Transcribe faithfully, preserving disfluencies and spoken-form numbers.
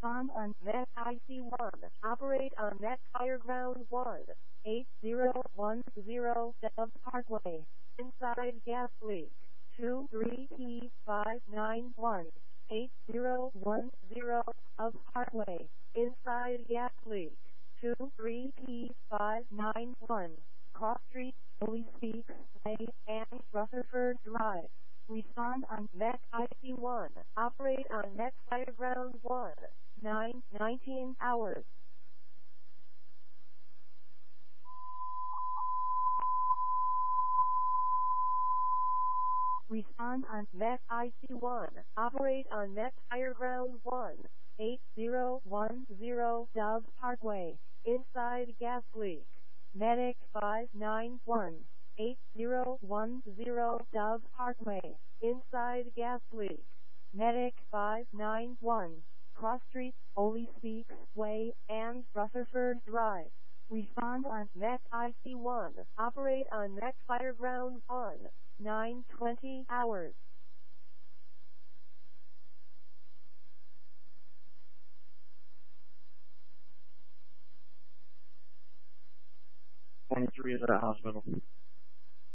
Respond on Met I C one. Operate on Met Fire Ground one. eight zero one zero Dove Parkway. Inside gas leak. two three P five nine one. eight zero one zero of Parkway. Inside gas leak. two three P five nine one. Cross Street, Holy Speaks Way, and Rutherford Drive. Respond on Met I C one. Operate on Met Fireground one. nine nineteen hours. Respond on Met I C one. Operate on Met Fireground one. eight zero one zero Dove Parkway. Inside gas leak. Medic five nine one. eight zero one zero Dove Parkway. Inside gas leak. Medic five nine one. Cross Street, Holy Speaks Way, and Rutherford Drive. Respond on Met I C one. Operate on Met Fireground one. nine twenty hours. twenty-three is at a hospital.